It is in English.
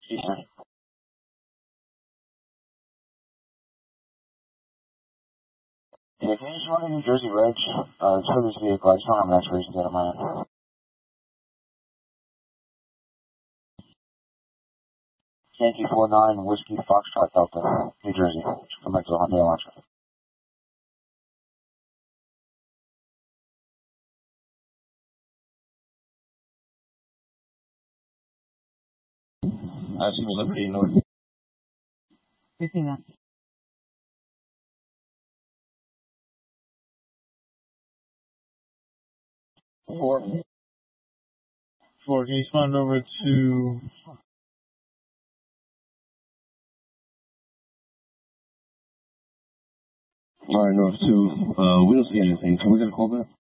Eastern. Yeah, can you just run a New Jersey Reg? It's for this vehicle. I just don't have an expiration date on my end. Yankee 49, Whiskey Foxtrot Delta, New Jersey. Come back to the Hyundai Elantra. Excuse me, Liberty North. 15 Four. Can you respond over to... Alright, North 2. We don't see anything. Can we get a call back?